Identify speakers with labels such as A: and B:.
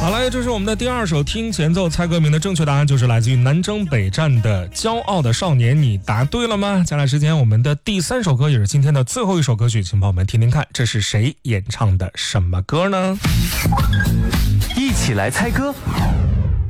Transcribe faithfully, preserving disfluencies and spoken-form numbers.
A: 好了，这是我们的第二首听前奏猜歌名的正确答案，就是来自于南征北战的《骄傲的少年》，你答对了吗？接下来时间我们的第三首歌也是今天的最后一首歌曲，请帮我们听听看，这是谁演唱的什么歌呢？
B: 一起来猜歌，